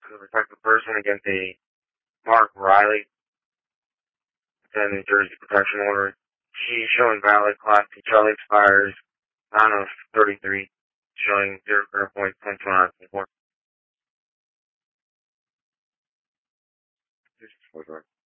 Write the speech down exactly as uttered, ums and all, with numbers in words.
to protect the person against a Mark Riley, then New Jersey protection order. She's showing valid. Class two Charlie expires nine of thirty-three, showing zero point two nine four.